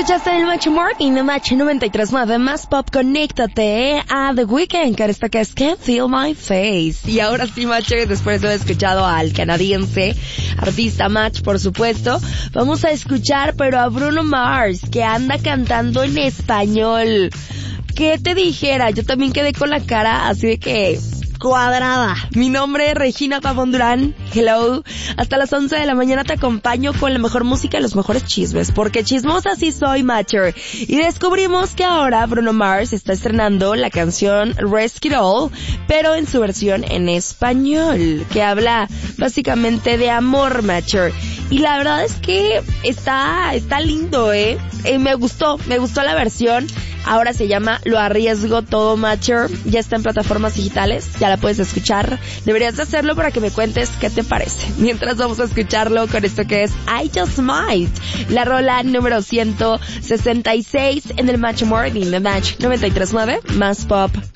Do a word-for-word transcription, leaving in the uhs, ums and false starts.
escuchaste en el Match Morning de Match noventa y tres punto nueve Más Pop. Conéctate a The Weeknd con esta que es Can't Feel My Face. Y ahora sí, Match, después de haber escuchado al canadiense artista Match, por supuesto, vamos a escuchar pero a Bruno Mars, que anda cantando en español. ¿Qué te dijera? Yo también quedé con la cara así de que cuadrada. Mi nombre es Regina Pavón Durán. Hello. Hasta las once de la mañana te acompaño con la mejor música y los mejores chismes, porque chismosa sí soy, Matcher. Y descubrimos que ahora Bruno Mars está estrenando la canción Risk It All, pero en su versión en español, que habla básicamente de amor, Matcher. Y la verdad es que está, está lindo, eh. eh me gustó, me gustó la versión. Ahora se llama Lo Arriesgo Todo, Matcher. Ya está en plataformas digitales, ya la puedes escuchar. Deberías de hacerlo para que me cuentes qué te parece. Mientras vamos a escucharlo con esto que es I Just Might, la rola número ciento sesenta y seis en el Match Morning de Match noventa y tres punto nueve Más Pop.